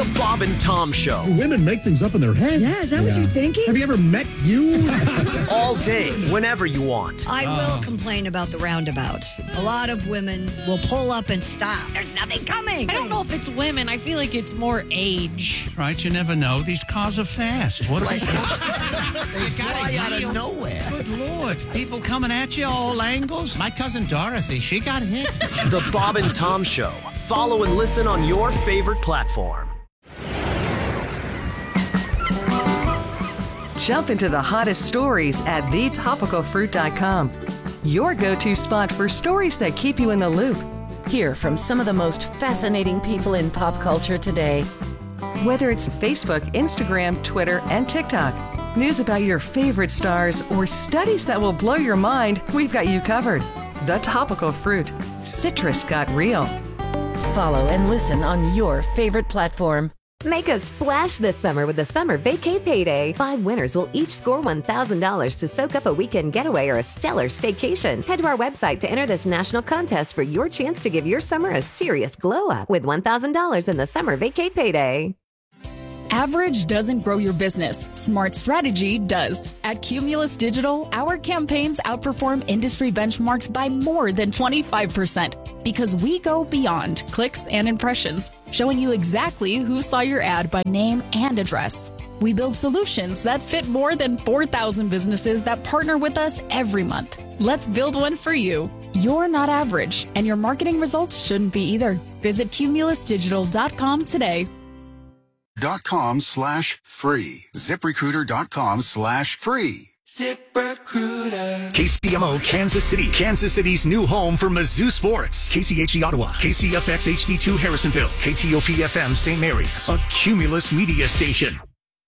The Bob and Tom Show. Women make things up in their head. Yeah, is that what you're thinking? Have you ever met you? All day, whenever you want. I will complain about the roundabouts. A lot of women will pull up and stop. There's nothing coming. I don't know if it's women. I feel like it's more age. Right, you never know. These cars are fast. What They fly out of nowhere. Good Lord. People coming at you all angles. My cousin Dorothy, she got hit. The Bob and Tom Show. Follow and listen on your favorite platform. Jump into the hottest stories at thetopicalfruit.com. Your go-to spot for stories that keep you in the loop. Hear from some of the most fascinating people in pop culture today. Whether it's Facebook, Instagram, Twitter, and TikTok, news about your favorite stars, or studies that will blow your mind, we've got you covered. The Topical Fruit. Citrus got real. Follow and listen on your favorite platform. Make a splash this summer with the Summer Vacay Payday. 5 winners will each score $1,000 to soak up a weekend getaway or a stellar staycation. Head to our website to enter this national contest for your chance to give your summer a serious glow up with $1,000 in the Summer Vacay Payday. Average doesn't grow your business. Smart strategy does. At Cumulus Digital, our campaigns outperform industry benchmarks by more than 25% because we go beyond clicks and impressions, showing you exactly who saw your ad by name and address. We build solutions that fit more than 4,000 businesses that partner with us every month. Let's build one for you. You're not average, and your marketing results shouldn't be either. Visit cumulusdigital.com today. .com/free. ZipRecruiter.com/free. ZipRecruiter. KCMO Kansas City, Kansas City's new home for Mizzou sports. KCHE Ottawa, KCFX HD2 Harrisonville, KTOP FM St. Mary's, a Cumulus media station.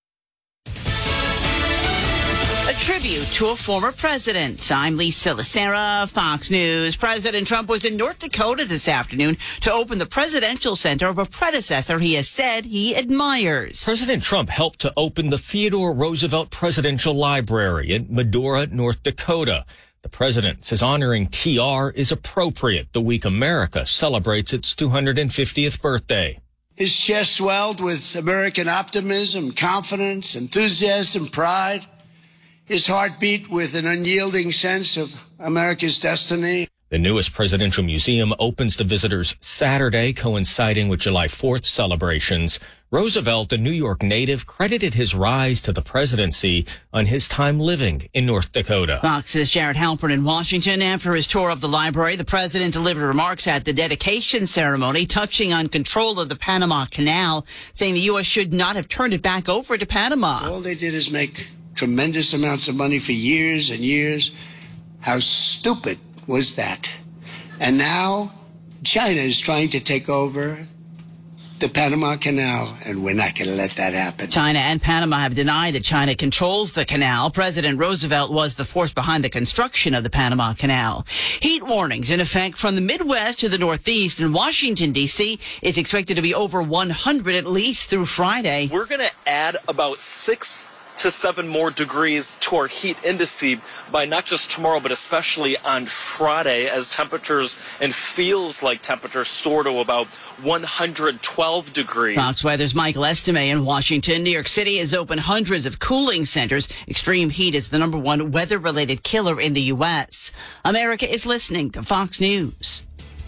A tribute to a former president. I'm Lisa Lacera, Fox News. President Trump was in North Dakota this afternoon to open the presidential center of a predecessor he has said he admires. President Trump helped to open the Theodore Roosevelt Presidential Library in Medora, North Dakota. The president says honoring TR is appropriate the week America celebrates its 250th birthday. His chest swelled with American optimism, confidence, enthusiasm, pride. His heart beat with an unyielding sense of America's destiny. The newest presidential museum opens to visitors Saturday, coinciding with July 4th celebrations. Roosevelt, a New York native, credited his rise to the presidency on his time living in North Dakota. Fox's Jared Halpern in Washington. After his tour of the library, the president delivered remarks at the dedication ceremony, touching on control of the Panama Canal, saying the U.S. should not have turned it back over to Panama. All they did is make tremendous amounts of money for years and years. How stupid was that? And now China is trying to take over the Panama Canal, and we're not going to let that happen. China and Panama have denied that China controls the canal. President Roosevelt was the force behind the construction of the Panama Canal. Heat warnings in effect from the Midwest to the Northeast. In Washington, D.C., it's expected to be over 100 at least through Friday. We're going to add about 6 to 7 more degrees to our heat index by not just tomorrow, but especially on Friday, as temperatures and feels like temperatures soar to about 112 degrees. Fox Weather's Michael Estime in Washington. New York City has opened hundreds of cooling centers. Extreme heat is the #1 weather-related killer in the U.S. America is listening to Fox News.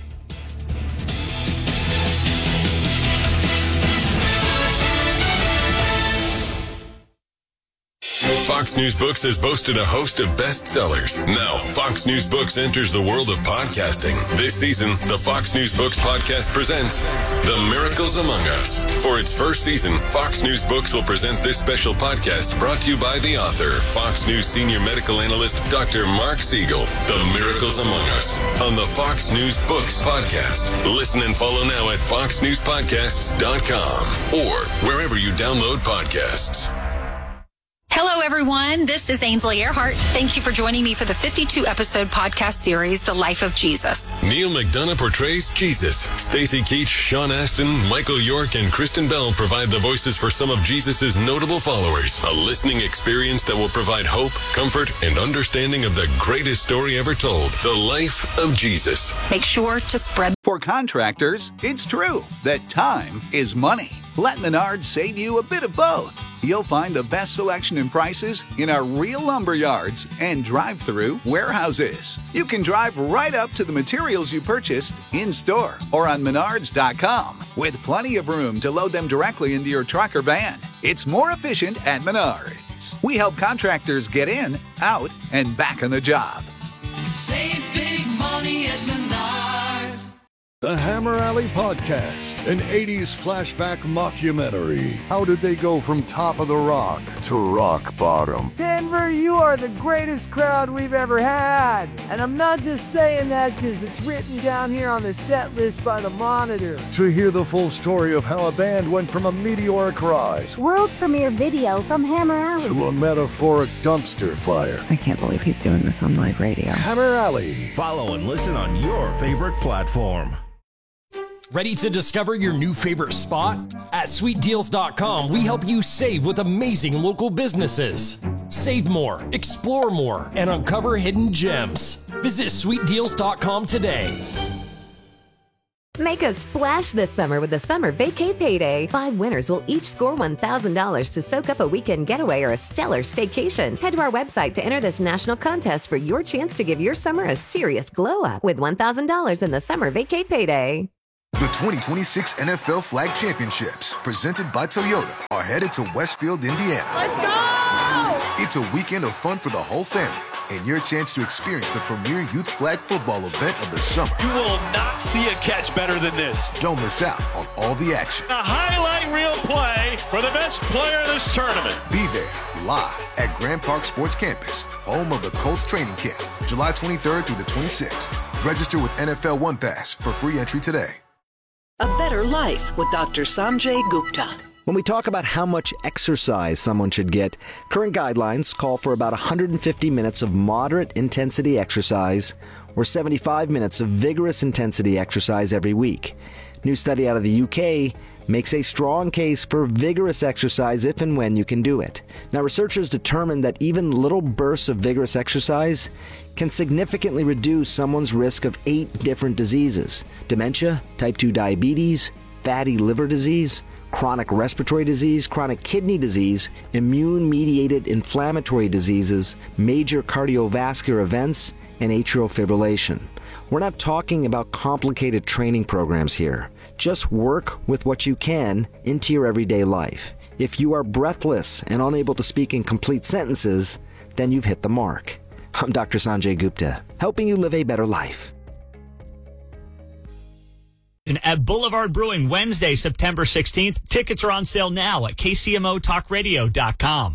Fox News Books has boasted a host of bestsellers. Now, Fox News Books enters the world of podcasting. This season, the Fox News Books podcast presents The Miracles Among Us. For its first season, Fox News Books will present this special podcast brought to you by the author, Fox News senior medical analyst, Dr. Mark Siegel. The Miracles Among Us on the Fox News Books podcast. Listen and follow now at foxnewspodcasts.com or wherever you download podcasts. Hello, everyone. This is Ainsley Earhart. Thank you for joining me for the 52-episode podcast series, The Life of Jesus. Neil McDonough portrays Jesus. Stacey Keach, Sean Astin, Michael York, and Kristen Bell provide the voices for some of Jesus' notable followers. A listening experience that will provide hope, comfort, and understanding of the greatest story ever told, The Life of Jesus. Make sure to spread. For contractors, it's true that time is money. Let Menards save you a bit of both. You'll find the best selection and prices in our real lumber yards and drive-through warehouses. You can drive right up to the materials you purchased in-store or on Menards.com with plenty of room to load them directly into your truck or van. It's more efficient at Menards. We help contractors get in, out, and back on the job. Save big money at Menards. The Hammer Alley Podcast, an 80s flashback mockumentary. How did they go from top of the rock to rock bottom? Denver, you are the greatest crowd we've ever had. And I'm not just saying that because it's written down here on the set list by the Monitor. To hear the full story of how a band went from a meteoric rise, world premiere video from Hammer Alley, to a metaphoric dumpster fire. I can't believe he's doing this on live radio. Hammer Alley. Follow and listen on your favorite platform. Ready to discover your new favorite spot? At sweetdeals.com, we help you save with amazing local businesses. Save more, explore more, and uncover hidden gems. Visit sweetdeals.com today. Make a splash this summer with the Summer Vacay Payday. 5 winners will each score $1,000 to soak up a weekend getaway or a stellar staycation. Head to our website to enter this national contest for your chance to give your summer a serious glow up with $1,000 in the Summer Vacay Payday. The 2026 NFL Flag Championships, presented by Toyota, are headed to Westfield, Indiana. Let's go! It's a weekend of fun for the whole family and your chance to experience the premier youth flag football event of the summer. You will not see a catch better than this. Don't miss out on all the action. A highlight reel play for the best player of this tournament. Be there live at Grand Park Sports Campus, home of the Colts training camp, July 23rd through the 26th. Register with NFL One Pass for free entry today. A better life with Dr. Sanjay Gupta. When we talk about how much exercise someone should get, current guidelines call for about 150 minutes of moderate intensity exercise or 75 minutes of vigorous intensity exercise every week. New study out of the UK makes a strong case for vigorous exercise if and when you can do it. Now, researchers determined that even little bursts of vigorous exercise can significantly reduce someone's risk of 8 different diseases: dementia, type 2 diabetes, fatty liver disease, chronic respiratory disease, chronic kidney disease, immune-mediated inflammatory diseases, major cardiovascular events, and atrial fibrillation. We're not talking about complicated training programs here. Just work with what you can into your everyday life. If you are breathless and unable to speak in complete sentences, then you've hit the mark. I'm Dr. Sanjay Gupta, helping you live a better life. At Boulevard Brewing, Wednesday, September 16th. Tickets are on sale now at KCMOTalkRadio.com.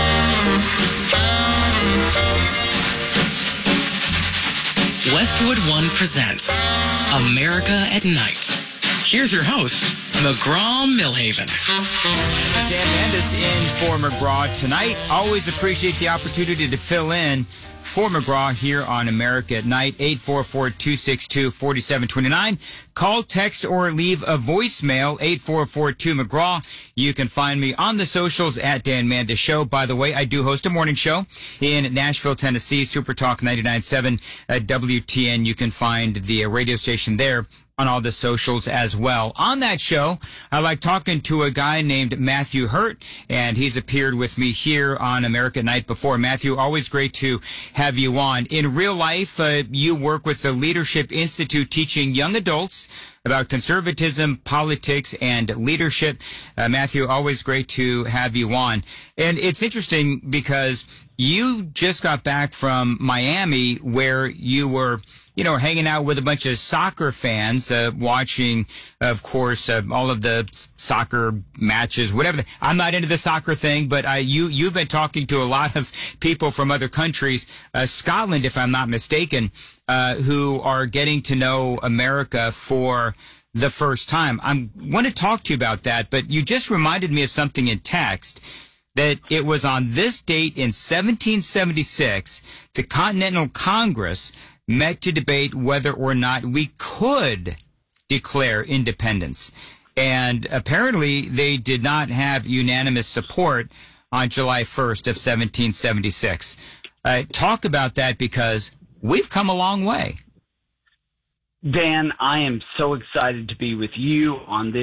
Westwood One presents America at Night. Here's your host, McGraw-Millhaven. Dan Mandis in for McGraw tonight. Always appreciate the opportunity to fill in for McGraw here on America at Night. 844-262-4729. Call, text, or leave a voicemail. 844-2-McGraw. You can find me on the socials at Dan Mandis Show. By the way, I do host a morning show in Nashville, Tennessee, Super Talk 99.7 at WTN. You can find the radio station there on all the socials as well. On that show, I like talking to a guy named Matthew Hurt, and he's appeared with me here on America at Night before. Matthew, always great to have you on. In real life, you work with the Leadership Institute teaching young adults about conservatism, politics, and leadership. Matthew, always great to have you on. And it's interesting because you just got back from Miami where you were hanging out with a bunch of soccer fans, watching, of course, all of the soccer matches, whatever. I'm not into the soccer thing, but you've been talking to a lot of people from other countries, Scotland, if I'm not mistaken, who are getting to know America for the first time. I want to talk to you about that, but you just reminded me of something in text, that it was on this date in 1776, the Continental Congress met to debate whether or not we could declare independence. And apparently they did not have unanimous support on July 1st of 1776. Talk about that, because we've come a long way. Dan, I am so excited to be with you on this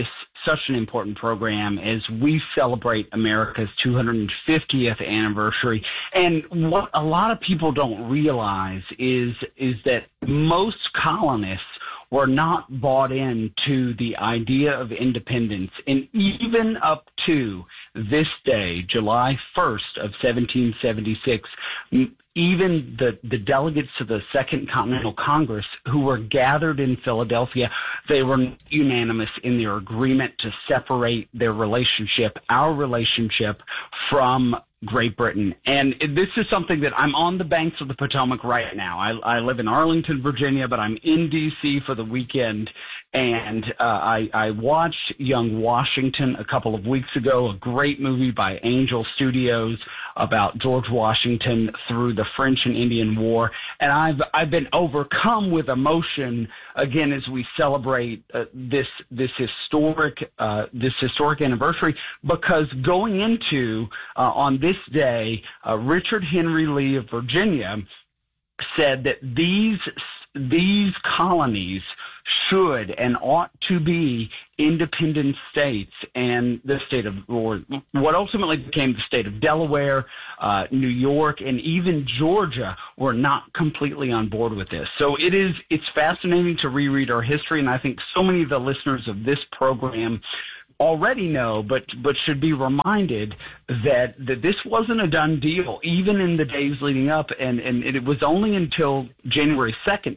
such an important program as we celebrate America's 250th anniversary. And what a lot of people don't realize is that most colonists were not bought into the idea of independence. And even up to this day, July 1st of 1776, even the delegates to the Second Continental Congress who were gathered in Philadelphia, they were unanimous in their agreement to separate their relationship, our relationship, from Great Britain. And this is something that I'm on the banks of the Potomac right now. I live in Arlington, Virginia, but I'm in D.C. for the weekend. And I watched Young Washington a couple of weeks ago, a great movie by Angel Studios about George Washington through the French and Indian War. And I've been overcome with emotion again as we celebrate this historic anniversary, because going into on this day, Richard Henry Lee of Virginia said that these colonies should and ought to be independent states, and the state of, or what ultimately became the state of Delaware, New York, and even Georgia were not completely on board with this. So it's fascinating to reread our history, and I think so many of the listeners of this program already know, but should be reminded that this wasn't a done deal, even in the days leading up, and it was only until July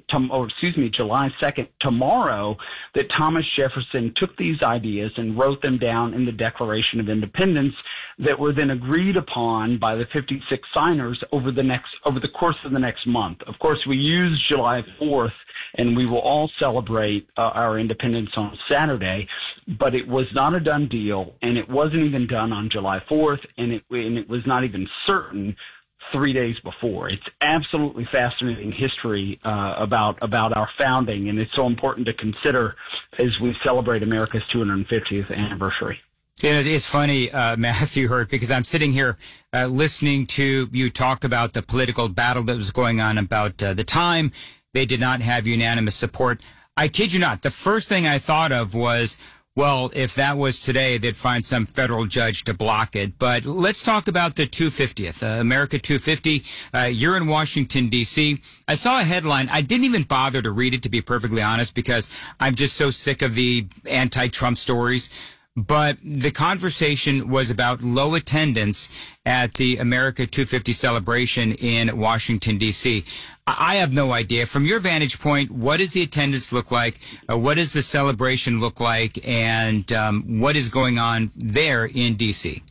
2nd, tomorrow, that Thomas Jefferson took these ideas and wrote them down in the Declaration of Independence that were then agreed upon by the 56 signers over the course of the next month. Of course, we use July 4th, and we will all celebrate our independence on Saturday, but it was not a done deal, and it wasn't even done on July 4th, and it was not even certain 3 days before. It's absolutely fascinating history about our founding, and it's so important to consider as we celebrate America's 250th anniversary. You know, it's funny, Matthew Hurt, because I'm sitting here listening to you talk about the political battle that was going on about the time they did not have unanimous support. I kid you not. The first thing I thought of was, well, if that was today, they'd find some federal judge to block it. But let's talk about the 250th, America 250. You're in Washington, D.C. I saw a headline. I didn't even bother to read it, to be perfectly honest, because I'm just so sick of the anti-Trump stories. But the conversation was about low attendance at the America 250 celebration in Washington, D.C. I have no idea. From your vantage point, what does the attendance look like? What does the celebration look like? And what is going on there in D.C.?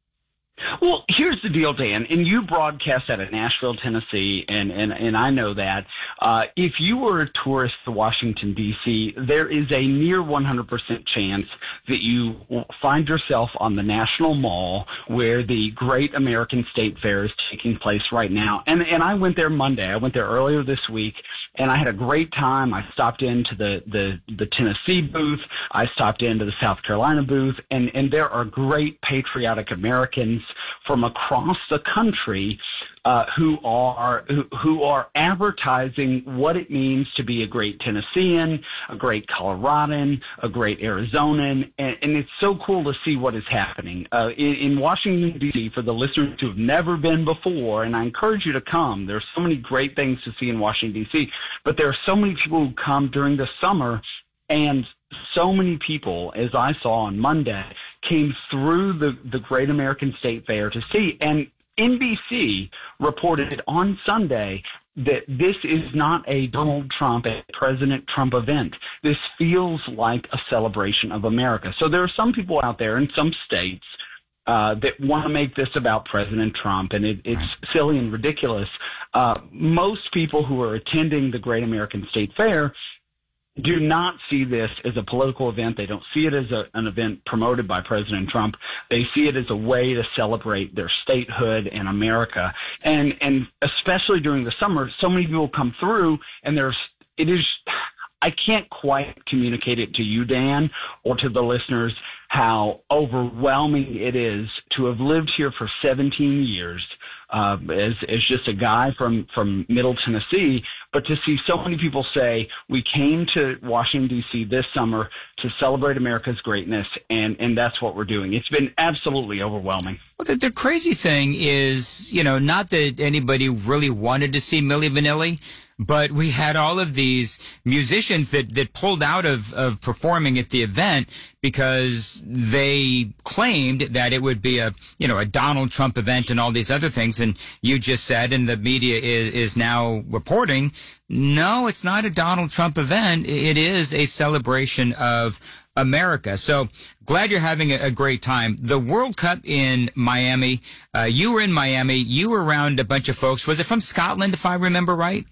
Well, here's the deal, Dan, and you broadcast out of Nashville, Tennessee, and I know that. If you were a tourist to Washington, D.C., there is a near 100% chance that you will find yourself on the National Mall where the Great American State Fair is taking place right now. And I went there Monday. I went there earlier this week, and I had a great time. I stopped into the Tennessee booth. I stopped into the South Carolina booth, and there are great patriotic Americans from across the country who are advertising what it means to be a great Tennessean, a great Coloradan, a great Arizonan, and it's so cool to see what is happening in Washington, D.C. For the listeners who have never been before, and I encourage you to come. There's so many great things to see in Washington, D.C., but there are so many people who come during the summer, and so many people, as I saw on Monday, came through the Great American State Fair to see. And NBC reported on Sunday that this is not a Donald Trump, a President Trump event. This feels like a celebration of America. So there are some people out there in some states that want to make this about President Trump, and it's silly and ridiculous. Most people who are attending the Great American State Fair do not see this as a political event. They don't see it as an event promoted by President Trump. They see it as a way to celebrate their statehood and America. And especially during the summer, so many people come through, and I can't quite communicate it to you, Dan, or to the listeners, how overwhelming it is to have lived here for 17 years, as just a guy from Middle Tennessee, but to see so many people say, we came to Washington, D.C. this summer to celebrate America's greatness, and that's what we're doing. It's been absolutely overwhelming. Well, the crazy thing is, not that anybody really wanted to see Milli Vanilli, but we had all of these musicians that pulled out of performing at the event because they claimed that it would be a Donald Trump event and all these other things. And you just said, and the media is now reporting, no, it's not a Donald Trump event. It is a celebration of America. So glad you're having a great time. The World Cup in Miami, you were in Miami, you were around a bunch of folks. Was it from Scotland, if I remember right?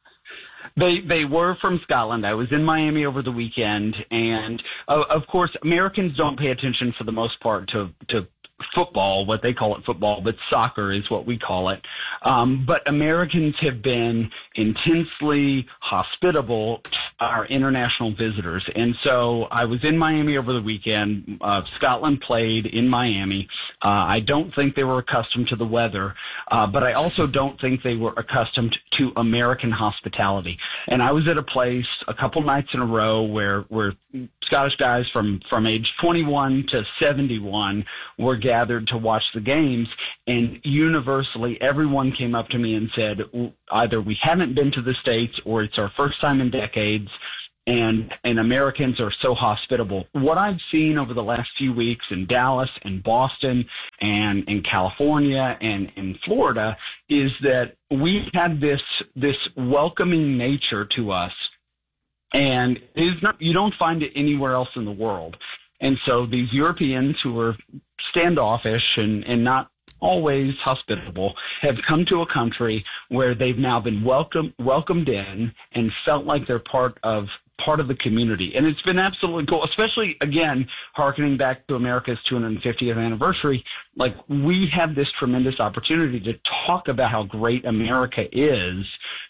They were from Scotland. I was in Miami over the weekend, and of course, Americans don't pay attention for the most part to football, what they call it football, but soccer is what we call it. But Americans have been intensely hospitable to our international visitors. And so I was in Miami over the weekend. Scotland played in Miami. I don't think they were accustomed to the weather, but I also don't think they were accustomed to American hospitality. And I was at a place a couple nights in a row where Scottish guys from age 21 to 71 were gathered to watch the games, and universally everyone came up to me and said, either we haven't been to the States or it's our first time in decades, and Americans are so hospitable. What I've seen over the last few weeks in Dallas and Boston and in California and in Florida is that we had this welcoming nature to us, and you don't find it anywhere else in the world. And so these Europeans who are standoffish and not always hospitable have come to a country where they've now been welcomed in and felt like they're part of the community. And it's been absolutely cool, especially, again, hearkening back to America's 250th anniversary. Like, we have this tremendous opportunity to talk about how great America is,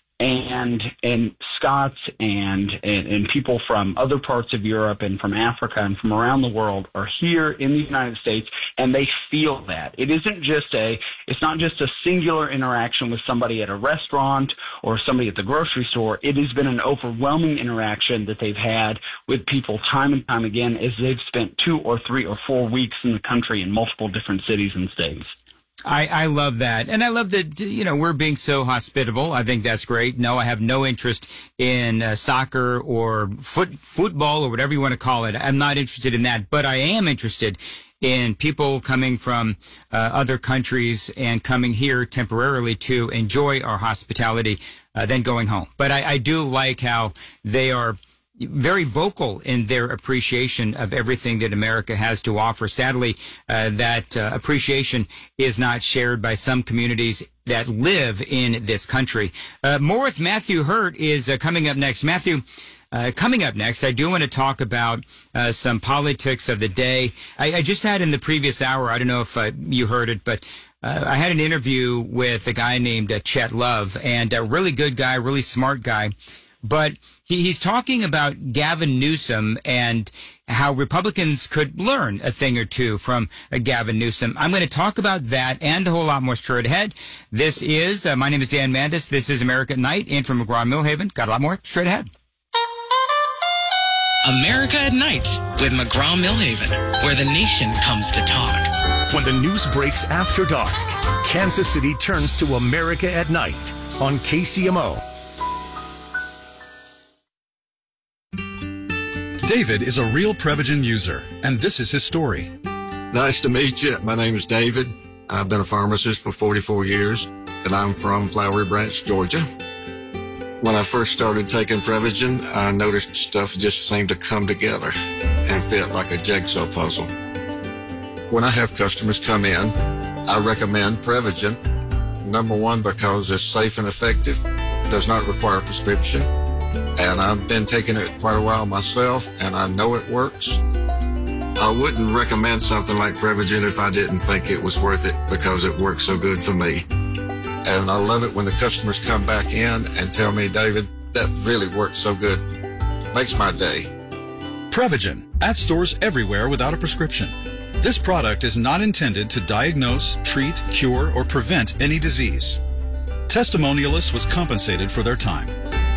and Scots and people from other parts of Europe and from Africa and from around the world are here in the United States, and they feel that. It's not just a singular interaction with somebody at a restaurant or somebody at the grocery store. It has been an overwhelming interaction that they've had with people time and time again as they've spent 2 or 3 or 4 weeks in the country in multiple different cities and states. I love that. And I love that, we're being so hospitable. I think that's great. No, I have no interest in soccer or football or whatever you want to call it. I'm not interested in that, but I am interested in people coming from other countries and coming here temporarily to enjoy our hospitality, then going home. But I do like how they are very vocal in their appreciation of everything that America has to offer. Sadly, that appreciation is not shared by some communities that live in this country. More with Matthew Hurt is coming up next. Matthew, coming up next, I do want to talk about some politics of the day. I just had in the previous hour, I don't know if you heard it, but I had an interview with a guy named Chet Love, and a really good guy, really smart guy. But he's talking about Gavin Newsom and how Republicans could learn a thing or two from Gavin Newsom. I'm going to talk about that and a whole lot more straight ahead. This is, my name is Dan Mandis. This is America at Night in from McGraw-Millhaven. Got a lot more straight ahead. America at Night with McGraw-Millhaven, where the nation comes to talk. When the news breaks after dark, Kansas City turns to America at Night on KCMO. David is a real Prevagen user, and this is his story. Nice to meet you. My name is David. I've been a pharmacist for 44 years, and I'm from Flowery Branch, Georgia. When I first started taking Prevagen, I noticed stuff just seemed to come together and fit like a jigsaw puzzle. When I have customers come in, I recommend Prevagen. Number one, because it's safe and effective, does not require a prescription. And I've been taking it quite a while myself, and I know it works. I wouldn't recommend something like Prevagen if I didn't think it was worth it, because it works so good for me. And I love it when the customers come back in and tell me, David, that really worked so good. Makes my day. Prevagen, at stores everywhere without a prescription. This product is not intended to diagnose, treat, cure, or prevent any disease. Testimonialists was compensated for their time.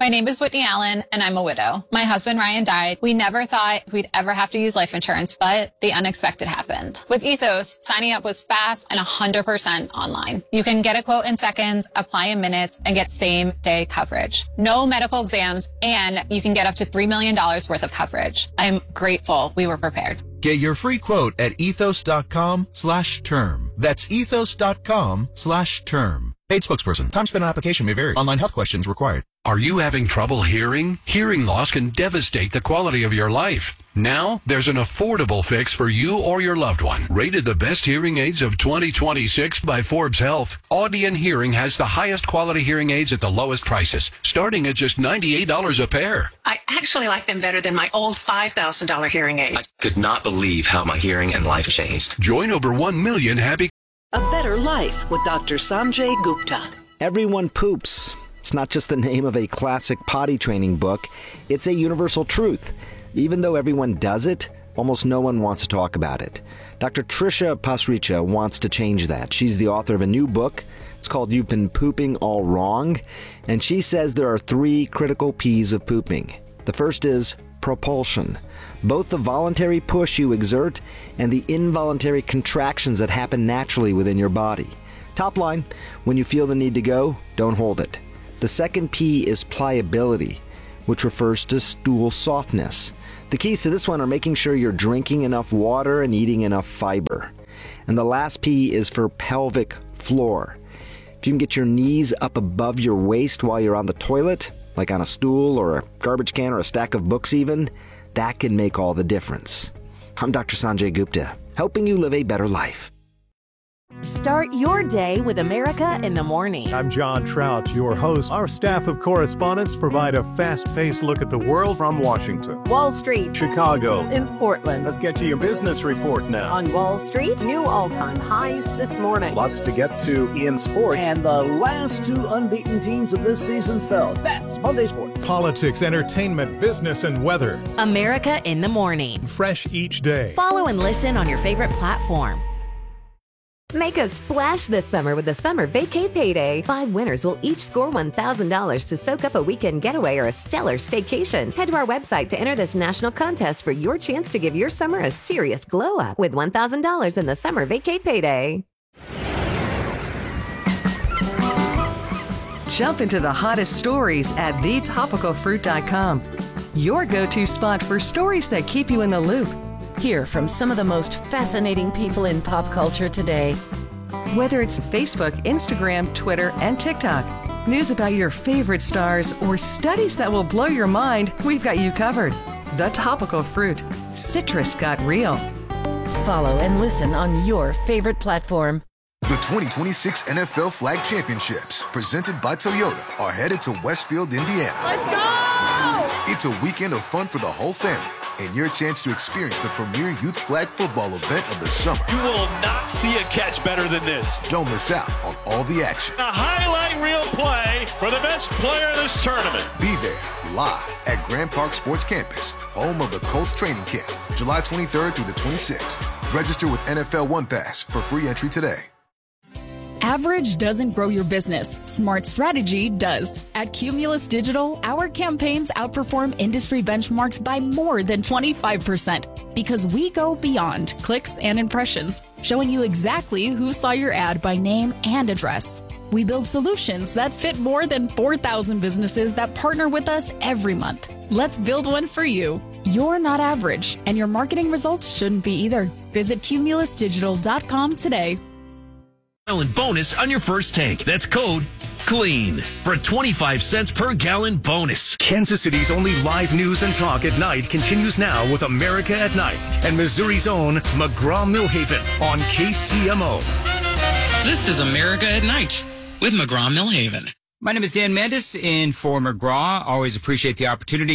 My name is Whitney Allen, and I'm a widow. My husband, Ryan, died. We never thought we'd ever have to use life insurance, but the unexpected happened. With Ethos, signing up was fast and 100% online. You can get a quote in seconds, apply in minutes, and get same-day coverage. No medical exams, and you can get up to $3 million worth of coverage. I'm grateful we were prepared. Get your free quote at ethos.com/term. That's ethos.com/term. Paid spokesperson. Time spent on application may vary. Online health questions required. Are you having trouble hearing? Hearing loss can devastate the quality of your life. Now, there's an affordable fix for you or your loved one. Rated the best hearing aids of 2026 by Forbes Health, Audion Hearing has the highest quality hearing aids at the lowest prices, starting at just $98 a pair. I actually like them better than my old $5,000 hearing aid. I could not believe how my hearing and life changed. Join over 1 million happy... A Better Life with Dr. Sanjay Gupta. Everyone poops. It's not just the name of a classic potty training book. It's a universal truth. Even though everyone does it, almost no one wants to talk about it. Dr. Trisha Pasricha wants to change that. She's the author of a new book. It's called You've Been Pooping All Wrong. And she says there are 3 critical P's of pooping. The first is propulsion. Both the voluntary push you exert and the involuntary contractions that happen naturally within your body. Top line, when you feel the need to go, don't hold it. The second P is pliability, which refers to stool softness. The keys to this one are making sure you're drinking enough water and eating enough fiber. And the last P is for pelvic floor. If you can get your knees up above your waist while you're on the toilet, like on a stool or a garbage can or a stack of books even, that can make all the difference. I'm Dr. Sanjay Gupta, helping you live a better life. Start your day with America in the Morning. I'm John Trout, your host. Our staff of correspondents provide a fast-paced look at the world from Washington, Wall Street, Chicago, in Portland. Let's get to your business report now. On Wall Street, new all-time highs this morning. Lots to get to in sports. And the last 2 unbeaten teams of this season fell. That's Monday Sports. Politics, entertainment, business, and weather. America in the Morning. Fresh each day. Follow and listen on your favorite platform. Make a splash this summer with the Summer Vacay Payday. 5 winners will each score $1,000 to soak up a weekend getaway or a stellar staycation. Head to our website to enter this national contest for your chance to give your summer a serious glow up with $1,000 in the Summer Vacay Payday. Jump into the hottest stories at thetopicalfruit.com. Your go-to spot for stories that keep you in the loop. Hear from some of the most fascinating people in pop culture today. Whether it's Facebook, Instagram, Twitter, and TikTok, news about your favorite stars, or studies that will blow your mind, we've got you covered. The Topical Fruit. Citrus got real. Follow and listen on your favorite platform. The 2026 NFL Flag Championships, presented by Toyota, are headed to Westfield, Indiana. Let's go! It's a weekend of fun for the whole family, and your chance to experience the premier youth flag football event of the summer. You will not see a catch better than this. Don't miss out on all the action. A highlight reel play for the best player in this tournament. Be there live at Grand Park Sports Campus, home of the Colts training camp, July 23rd through the 26th. Register with NFL One Pass for free entry today. Average doesn't grow your business. Smart strategy does. At Cumulus Digital, our campaigns outperform industry benchmarks by more than 25% because we go beyond clicks and impressions, showing you exactly who saw your ad by name and address. We build solutions that fit more than 4,000 businesses that partner with us every month. Let's build one for you. You're not average, and your marketing results shouldn't be either. Visit cumulusdigital.com today. Gallon bonus on your first tank. That's code CLEAN for 25 cents per gallon bonus. Kansas City's only live news and talk at night continues now with America at Night and Missouri's own McGraw-Milhaven on KCMO. This is America at Night with McGraw-Milhaven. My name is Dan Mandis in for McGraw. Always appreciate the opportunity.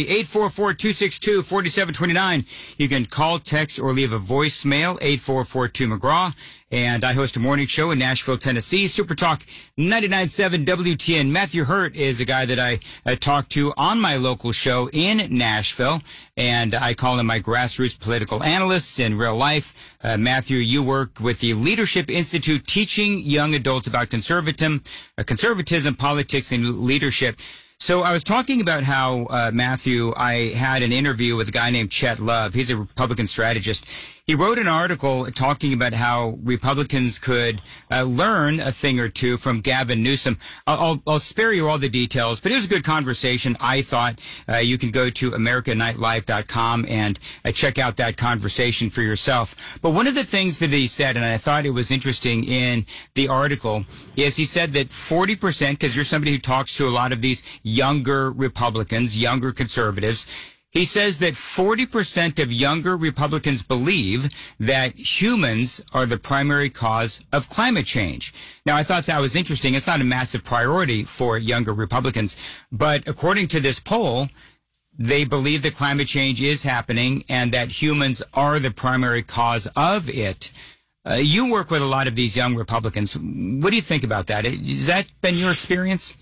844-262-4729. You can call, text, or leave a voicemail, 8442-McGraw. And I host a morning show in Nashville, Tennessee, Super Talk 99.7 WTN. Matthew Hurt is a guy that I talk to on my local show in Nashville, and I call him my grassroots political analyst in real life. Matthew, you work with the Leadership Institute teaching young adults about conservatism, politics, and leadership. So I was talking about how, Matthew, I had an interview with a guy named Chet Love. He's a Republican strategist. He wrote an article talking about how Republicans could learn a thing or two from Gavin Newsom. I'll spare you all the details, but it was a good conversation. I thought you can go to AmericaNightLive.com and check out that conversation for yourself. But one of the things that he said, and I thought it was interesting in the article, is he said that 40%, because you're somebody who talks to a lot of these younger Republicans, younger conservatives, he says that 40% of younger Republicans believe that humans are the primary cause of climate change. Now, I thought that was interesting. It's not a massive priority for younger Republicans, but according to this poll, they believe that climate change is happening and that humans are the primary cause of it. You work with a lot of these young Republicans. What do you think about that? Has that been your experience?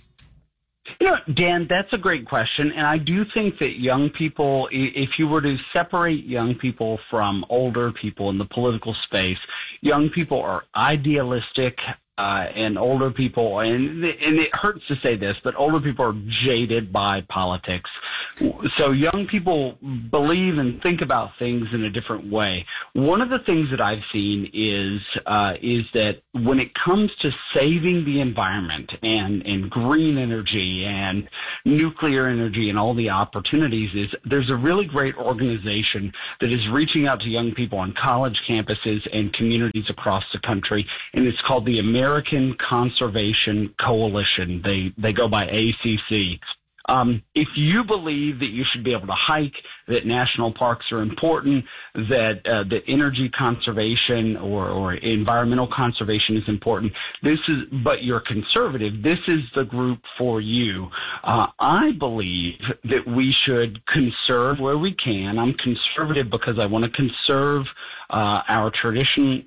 You know, Dan, that's a great question. And I do think that young people, if you were to separate young people from older people in the political space, young people are idealistic, and older people, and it hurts to say this, but older people are jaded by politics. So young people believe and think about things in a different way. One of the things that I've seen is that when it comes to saving the environment and green energy and nuclear energy and all the opportunities, is there's a really great organization that is reaching out to young people on college campuses and communities across the country, and it's called the American Conservation Coalition. They go by ACC. If you believe that you should be able to hike, that national parks are important, that energy conservation or environmental conservation is important, but you're conservative, this is the group for you. I believe that we should conserve where we can. I'm conservative because I want to conserve our traditions,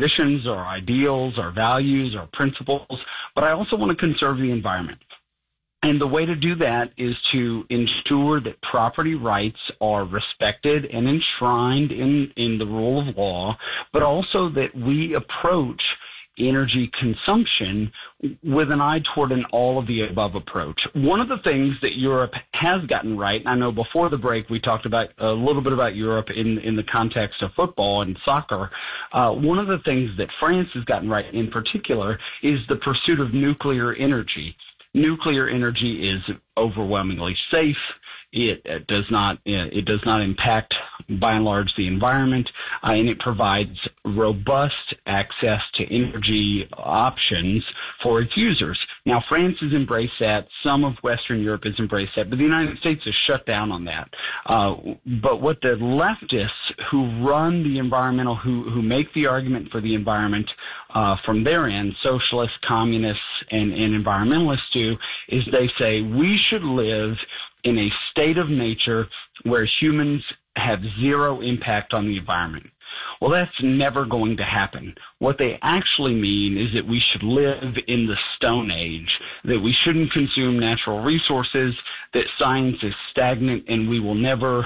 our ideals, our values, our principles, but I also want to conserve the environment. And the way to do that is to ensure that property rights are respected and enshrined in the rule of law, but also that we approach energy consumption with an eye toward an all-of-the-above approach. One of the things that Europe has gotten right, and I know before the break we talked about a little bit about Europe in the context of football and soccer, one of the things that France has gotten right in particular is the pursuit of nuclear energy. Nuclear energy is overwhelmingly safe. It does not impact, by and large, the environment, and it provides robust access to energy options for its users. Now, France has embraced that. Some of Western Europe has embraced that, but the United States has shut down on that. But what the leftists who run the environmental, who make the argument for the environment from their end, socialists, communists, and environmentalists do, is they say we should live in a state of nature where humans have zero impact on the environment. Well, that's never going to happen. What they actually mean is that we should live in the Stone Age, that we shouldn't consume natural resources, that science is stagnant, and we will never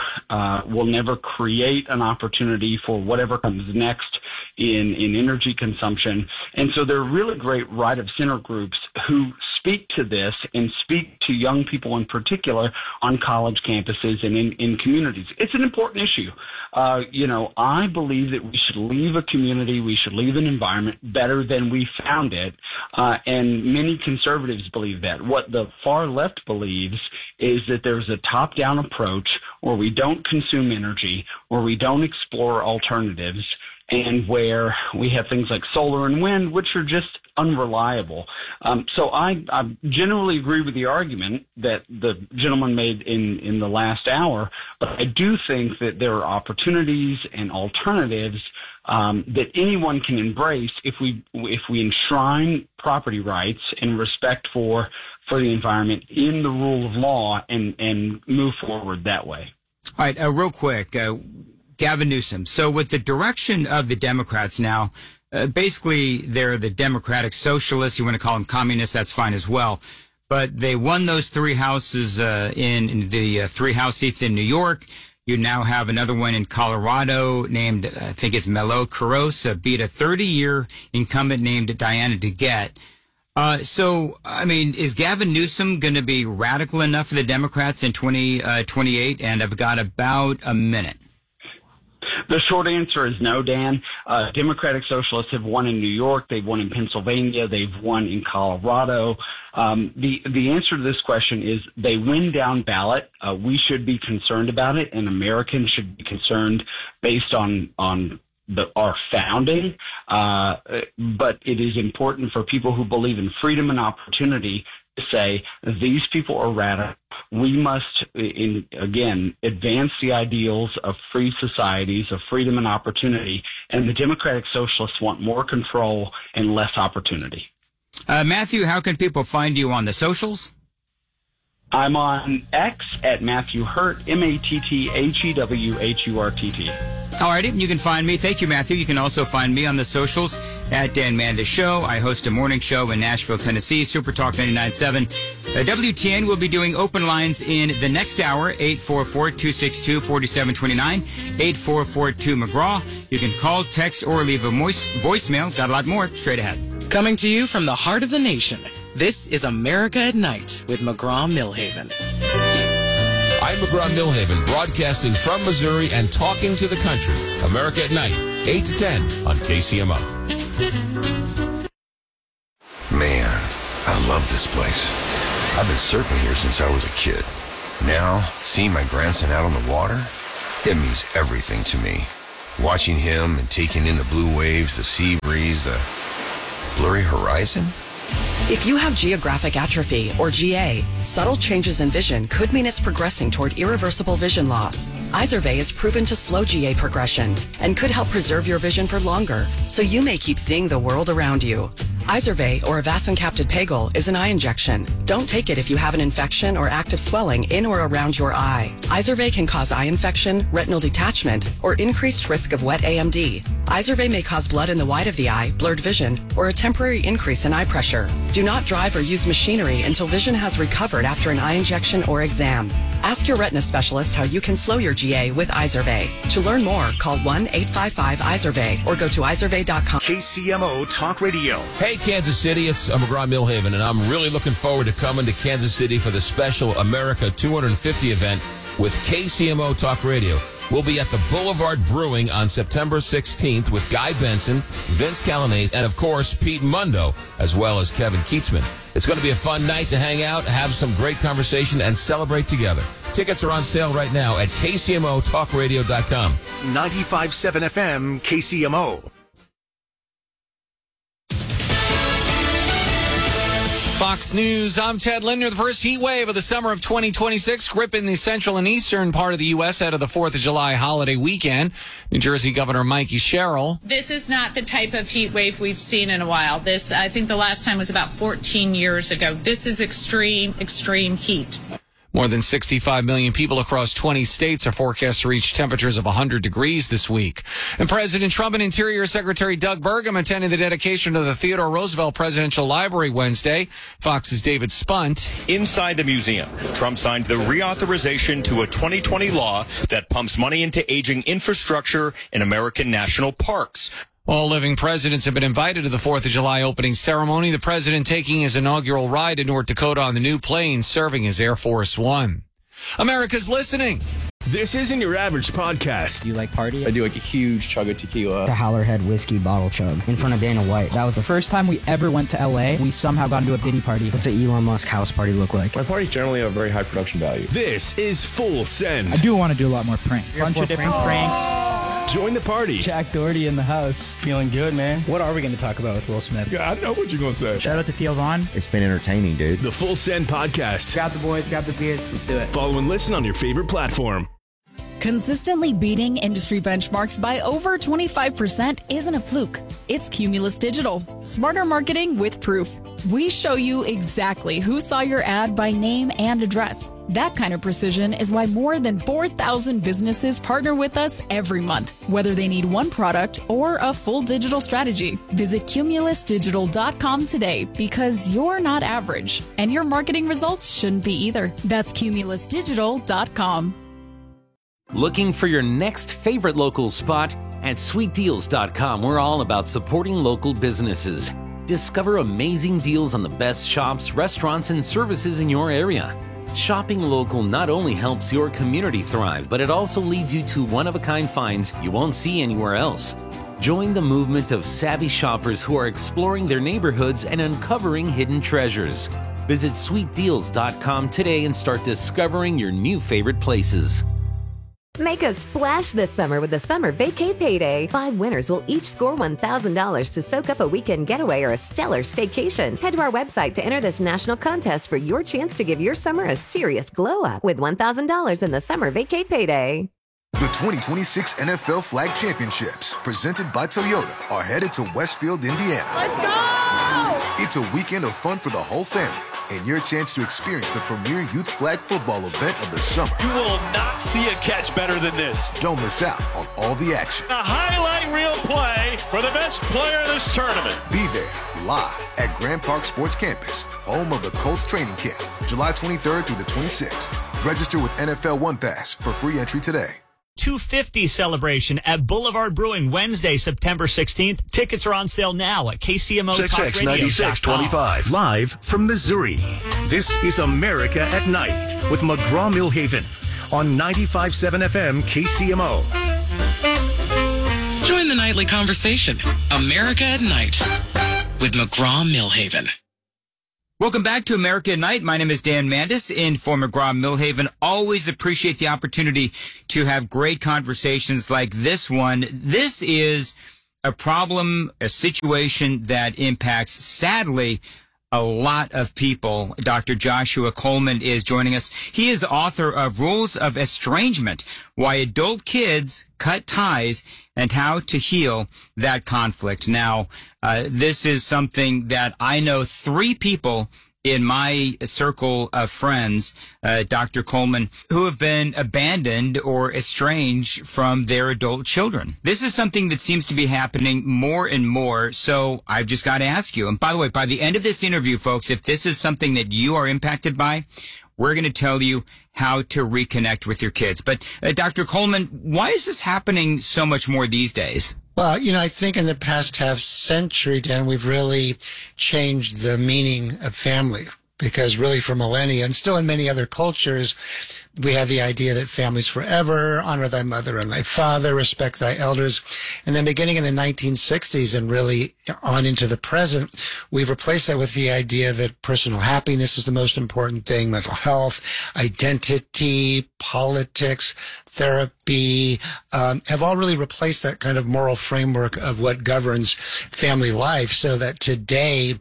create an opportunity for whatever comes next in energy consumption. And so there are really great right-of-center groups who speak to this and speak to young people in particular on college campuses and in communities. It's an important issue. I believe that we should leave a community, we should leave an environment better than we found it, and many conservatives believe that. What the far left believes is that there's a top-down approach where we don't consume energy, where we don't explore alternatives, and where we have things like solar and wind, which are just unreliable. So I generally agree with the argument that the gentleman made in the last hour, but I do think that there are opportunities and alternatives that anyone can embrace if we enshrine property rights and respect for the environment in the rule of law and move forward that way. All right, real quick. Gavin Newsom. So with the direction of the Democrats now, basically they're the Democratic Socialists. You want to call them communists, that's fine as well. But they won those three houses in the three House seats in New York. You now have another one in Colorado named, I think it's Melo Kuros, beat a 30-year incumbent named Diana DeGette. So, I mean, is Gavin Newsom going to be radical enough for the Democrats in 2028? And I've got about a minute. The short answer is no, Dan. Democratic Socialists have won in New York. They've won in Pennsylvania. They've won in Colorado. The answer to this question is they win down ballot. We should be concerned about it, and Americans should be concerned based on our founding. But it is important for people who believe in freedom and opportunity to say these people are radical. We must, again, advance the ideals of free societies, of freedom and opportunity, and the Democratic Socialists want more control and less opportunity. Matthew, how can people find you on the socials? I'm on X at Matthew Hurt, MatthewHurtt. Alrighty, you can find me. Thank you, Matthew. You can also find me on the socials at Dan Mandis Show. I host a morning show in Nashville, Tennessee, Super Talk 99.7. WTN will be doing open lines in the next hour, 844-262-4729, 844-2-McGraw. You can call, text, or leave a voicemail. Got a lot more straight ahead. Coming to you from the heart of the nation, this is America at Night with McGraw-Milhaven. I'm McGraw-Milhaven, broadcasting from Missouri and talking to the country. America at Night, 8 to 10 on KCMO. Man, I love this place. I've been surfing here since I was a kid. Now, seeing my grandson out on the water, it means everything to me. Watching him and taking in the blue waves, the sea breeze, the blurry horizon. If you have geographic atrophy, or GA, subtle changes in vision could mean it's progressing toward irreversible vision loss. Izervay is proven to slow GA progression and could help preserve your vision for longer, so you may keep seeing the world around you. Izervay, or avacincaptad pegol, is an eye injection. Don't take it if you have an infection or active swelling in or around your eye. Izervay can cause eye infection, retinal detachment, or increased risk of wet AMD. Izervay may cause blood in the white of the eye, blurred vision, or a temporary increase in eye pressure. Do not drive or use machinery until vision has recovered after an eye injection or exam. Ask your retina specialist how you can slow your GA with Izervay. To learn more, call 1-855-IZERVAY or go to izervay.com. KCMO Talk Radio. Hey, Kansas City, it's McGraw-Milhaven, and I'm really looking forward to coming to Kansas City for the special America 250 event with KCMO Talk Radio. We'll be at the Boulevard Brewing on September 16th with Guy Benson, Vince Calanese, and, of course, Pete Mundo, as well as Kevin Keatsman. It's going to be a fun night to hang out, have some great conversation, and celebrate together. Tickets are on sale right now at KCMOTalkRadio.com. 95.7 FM, KCMO. Fox News, I'm Ted Linder. The first heat wave of the summer of 2026 gripping the central and eastern part of the U.S. ahead of the 4th of July holiday weekend. New Jersey Governor Mikey Sherrill. This is not the type of heat wave we've seen in a while. This, I think the last time was about 14 years ago. This is extreme, extreme heat. More than 65 million people across 20 states are forecast to reach temperatures of 100 degrees this week. And President Trump and Interior Secretary Doug Burgum attended the dedication of the Theodore Roosevelt Presidential Library Wednesday. Fox's David Spunt. Inside the museum, Trump signed the reauthorization to a 2020 law that pumps money into aging infrastructure in American national parks. All living presidents have been invited to the 4th of July opening ceremony. The president taking his inaugural ride to North Dakota on the new plane serving as Air Force One. America's listening. This isn't your average podcast. Do you like party? I do like a huge chug of tequila. The Howlerhead whiskey bottle chug in front of Dana White. That was the first time we ever went to LA. We somehow got into a Diddy party. What's an Elon Musk house party look like? My parties generally have very high production value. This is Full Send. I do want to do a lot more pranks. A bunch of different pranks. Join the party. Jack Doherty in the house. Feeling good, man. What are we going to talk about with Will Smith? Yeah, I know what you're going to say. Shout out to Theo Vaughn. It's been entertaining, dude. The Full Send Podcast. Grab the boys, grab the beers. Let's do it. Follow and listen on your favorite platform. Consistently beating industry benchmarks by over 25% isn't a fluke. It's Cumulus Digital. Smarter marketing with proof. We show you exactly who saw your ad by name and address. That kind of precision is why more than 4,000 businesses partner with us every month, whether they need one product or a full digital strategy. Visit cumulusdigital.com today because you're not average, and your marketing results shouldn't be either. That's cumulusdigital.com. Looking for your next favorite local spot? At sweetdeals.com, we're all about supporting local businesses. Discover amazing deals on the best shops, restaurants, and services in your area. Shopping local not only helps your community thrive, but it also leads you to one-of-a-kind finds you won't see anywhere else. Join the movement of savvy shoppers who are exploring their neighborhoods and uncovering hidden treasures. Visit sweetdeals.com today and start discovering your new favorite places. Make a splash this summer with the Summer Vacay Payday. 5 winners will each score $1,000 to soak up a weekend getaway or a stellar staycation. Head to our website to enter this national contest for your chance to give your summer a serious glow-up with $1,000 in the Summer Vacay Payday. The 2026 NFL Flag Championships, presented by Toyota, are headed to Westfield, Indiana. Let's go! It's a weekend of fun for the whole family and your chance to experience the premier youth flag football event of the summer. You will not see a catch better than this. Don't miss out on all the action. A highlight reel play for the best player in this tournament. Be there live at Grand Park Sports Campus, home of the Colts training camp, July 23rd through the 26th. Register with NFL One Pass for free entry today. 250 celebration at Boulevard Brewing Wednesday, September 16th. Tickets are on sale now at KCMO-Talk-Radio.com. 96.25 live from Missouri. This is America at Night with McGraw-Milhaven on 95.7 FM KCMO. Join the nightly conversation. America at Night with McGraw-Milhaven. Welcome back to America at Night. My name is Dan Mandis in for McGraw-Milhaven. Always appreciate the opportunity to have great conversations like this one. This is a problem, a situation that impacts, sadly, a lot of people. Dr. Joshua Coleman is joining us. He is author of Rules of Estrangement, Why Adult Kids Cut Ties and How to Heal That Conflict. Now, this is something that I know 3 people in my circle of friends, Dr. Coleman, who have been abandoned or estranged from their adult children. This is something that seems to be happening more and more, so I've just got to ask you. And by the way, by the end of this interview, folks, if this is something that you are impacted by, we're going to tell you how to reconnect with your kids. But Dr. Coleman, why is this happening so much more these days? Well, I think in the past half century, Dan, we've really changed the meaning of family, because really for millennia and still in many other cultures, we have the idea that family's forever, honor thy mother and thy father, respect thy elders. And then beginning in the 1960s and really on into the present, we've replaced that with the idea that personal happiness is the most important thing, mental health, identity, politics, therapy, have all really replaced that kind of moral framework of what governs family life, so that today,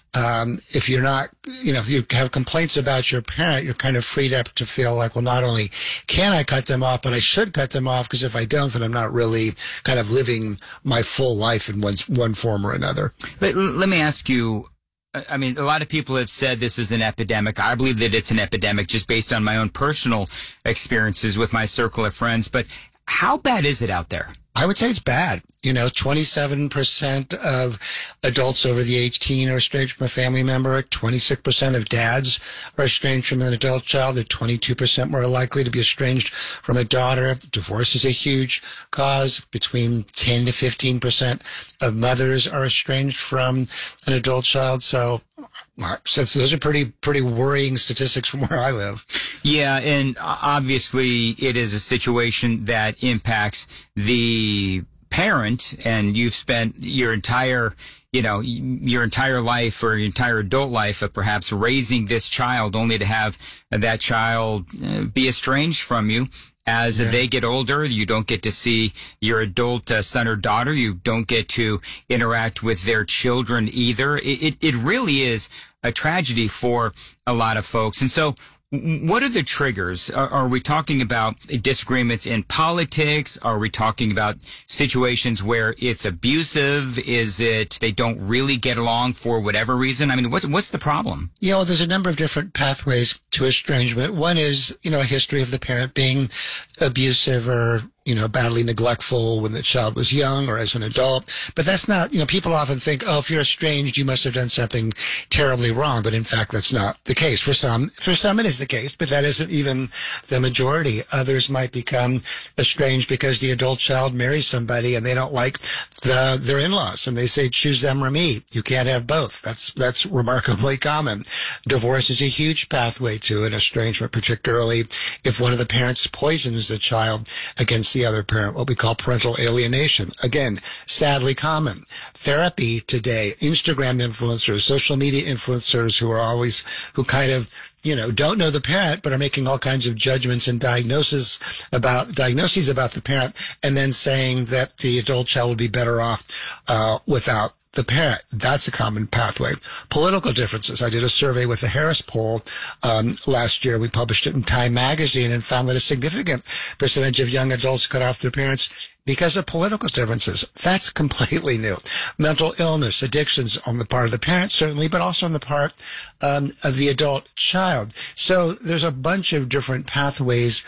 if you're not, if you have complaints about your parent, you're kind of freed up to feel like, well, not only can I cut them off, but I should cut them off, because if I don't, then I'm not really kind of living my full life in one form or another. Let me ask you, I mean, a lot of people have said this is an epidemic. I believe that it's an epidemic just based on my own personal experiences with my circle of friends. But how bad is it out there? I would say it's bad. 27% of adults over the age 18 are estranged from a family member. 26% of dads are estranged from an adult child. They're 22% more likely to be estranged from a daughter. Divorce is a huge cause. Between 10 to 15% of mothers are estranged from an adult child. So those are pretty worrying statistics from where I live. Yeah, and obviously it is a situation that impacts the parent, and you've spent your entire life or your entire adult life of perhaps raising this child, only to have that child be estranged from you. As they get older, you don't get to see your adult son or daughter. You don't get to interact with their children either. It really is a tragedy for a lot of folks. And so what are the triggers? Are we talking about disagreements in politics? Are we talking about situations where it's abusive? Is it they don't really get along for whatever reason? I mean, what's the problem? There's a number of different pathways to estrangement. One is, a history of the parent being abusive or badly neglectful when the child was young or as an adult. But that's not, people often think, oh, if you're estranged, you must have done something terribly wrong. But in fact, that's not the case. For some it is the case, but that isn't even the majority. Others might become estranged because the adult child marries somebody and they don't like their in-laws, and they say, choose them or me. You can't have both. That's remarkably common. Divorce is a huge pathway to an estrangement, particularly if one of the parents poisons the child against the other parent, what we call parental alienation. Again, sadly common. Therapy today, Instagram influencers, social media influencers who kind of don't know the parent, but are making all kinds of judgments and diagnoses about the parent, and then saying that the adult child would be better off without the parent. That's a common pathway. Political differences. I did a survey with the Harris poll last year. We published it in Time magazine and found that a significant percentage of young adults cut off their parents because of political differences. That's completely new. Mental illness, addictions on the part of the parent, certainly, but also on the part of the adult child. So there's a bunch of different pathways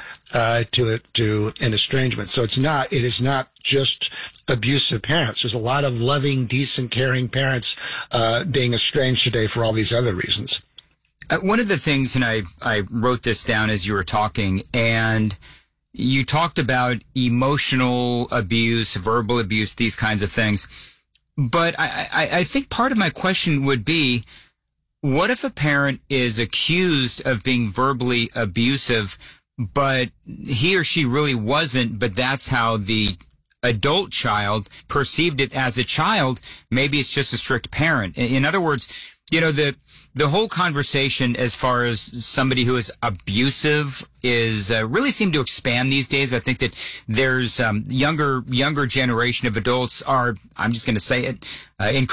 to an estrangement. So it is not just abusive parents. There's a lot of loving, decent, caring parents being estranged today for all these other reasons. One of the things, and I wrote this down as you were talking, and you talked about emotional abuse, verbal abuse, these kinds of things. But I think part of my question would be, what if a parent is accused of being verbally abusive, but he or she really wasn't, but that's how the adult child perceived it as a child? Maybe it's just a strict parent. In other words, the whole conversation as far as somebody who is abusive is really seem to expand these days. I think that there's younger generation of adults are, I'm just going to say it,